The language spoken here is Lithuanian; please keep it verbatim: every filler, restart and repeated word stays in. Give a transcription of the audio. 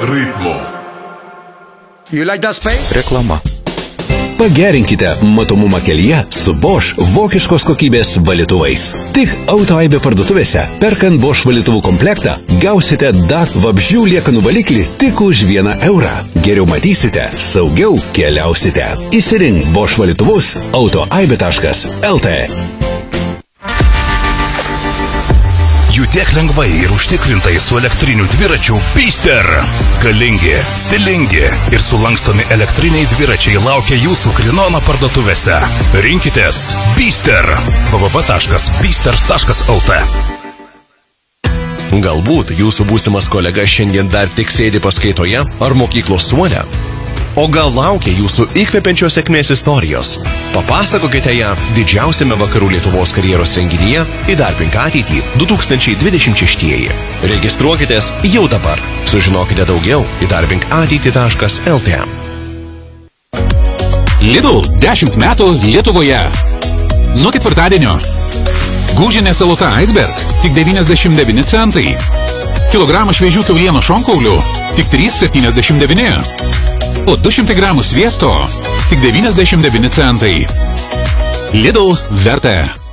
ritmo. You like that space? Reklama. Pagerinkite matomumą kelyje su Bosch vokiškos kokybės valytuvais. Tik Autoaibė parduotuvėse, perkant Bosch valytuvų komplektą, gausite dar vabzdžių liekanų valiklį tik už vieną eurą. Geriau matysite, saugiau keliausite. Įsirink Bosch valytuvus autoaibė taškas el tė. Judėk lengvai ir užtikrintai su elektriniu dviračiu Bicester. Galingi, stilingi ir sulankstomi elektriniai dviračiai laukia jūsų Krinono parduotuvėse. Rinkitės Bicester. w w w taškas bicester taškas el tė. Galbūt jūsų būsimas kolega šiandien dar tik sėdi paskaitoje ar mokyklos suole. O gal laukia jūsų įkvepiančios sėkmės istorijos? Papasakokite ją didžiausiame Vakarų Lietuvos karjeros renginyje Įdarbink ateitį du tūkstančiai dvidešimt šeštieji. Registruokitės jau dabar. Sužinokite daugiau įdarbink ateitį taškas el tė. Lidl dešimt metų Lietuvoje. Nuo ketvirtadienio. Gūžinė salota Iceberg tik devyniasdešimt devyni centai. Kilogramas šviežių kiaulieno šonkaulių tik trys septyniasdešimt devyni. O du šimtai gramų sviesto tik devyniasdešimt devyni centai. Lidl vertė.